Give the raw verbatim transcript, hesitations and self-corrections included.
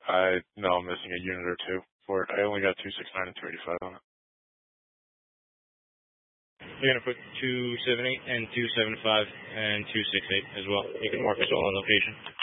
I know I'm missing a unit or two for it. I only got two sixty-nine and two eighty-five on it. You're going to put two seventy-eight and two seventy-five and two sixty-eight as well. You can mark us all on location.